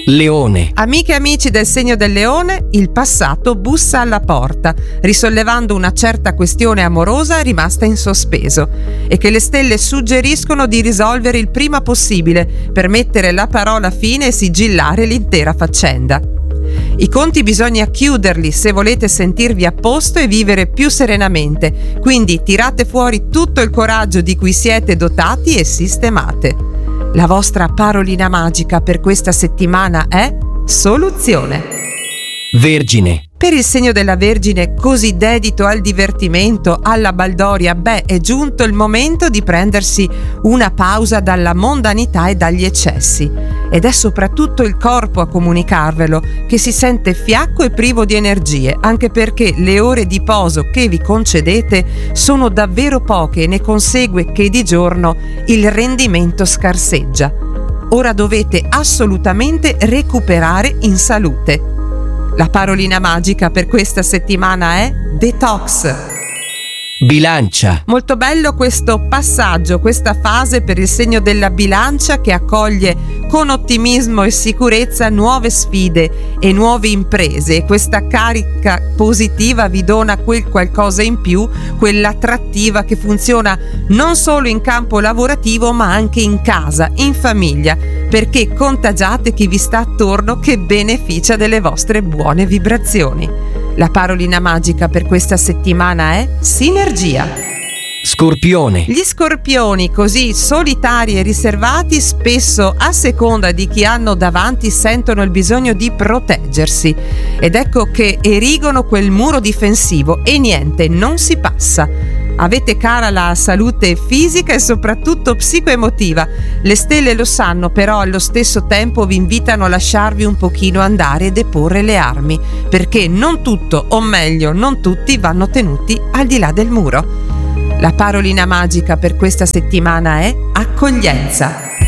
Leone. Amiche e amici del segno del Leone, il passato bussa alla porta, risollevando una certa questione amorosa rimasta in sospeso e che le stelle suggeriscono di risolvere il prima possibile per mettere la parola fine e sigillare l'intera faccenda. I conti bisogna chiuderli se volete sentirvi a posto e vivere più serenamente, quindi tirate fuori tutto il coraggio di cui siete dotati e sistemate. La vostra parolina magica per questa settimana è soluzione. Vergine. Per il segno della Vergine, così dedito al divertimento, alla baldoria, è giunto il momento di prendersi una pausa dalla mondanità e dagli eccessi. Ed è soprattutto il corpo a comunicarvelo, che si sente fiacco e privo di energie, anche perché le ore di poso che vi concedete sono davvero poche e ne consegue che di giorno il rendimento scarseggia. Ora dovete assolutamente recuperare in salute. La parolina magica per questa settimana è detox. Bilancia. Molto bello questo passaggio, questa fase per il segno della Bilancia che accoglie con ottimismo e sicurezza nuove sfide e nuove imprese, e questa carica positiva vi dona quel qualcosa in più, quell'attrattiva che funziona non solo in campo lavorativo ma anche in casa, in famiglia, perché contagiate chi vi sta attorno che beneficia delle vostre buone vibrazioni. La parolina magica per questa settimana è sinergia. Scorpione. Gli scorpioni, così solitari e riservati, spesso a seconda di chi hanno davanti sentono il bisogno di proteggersi, ed ecco che erigono quel muro difensivo e niente, non si passa. Avete cara la salute fisica e soprattutto psicoemotiva. Le stelle lo sanno, però allo stesso tempo vi invitano a lasciarvi un pochino andare e deporre le armi, perché non tutto, o meglio non tutti, vanno tenuti al di là del muro. La parolina magica per questa settimana è accoglienza.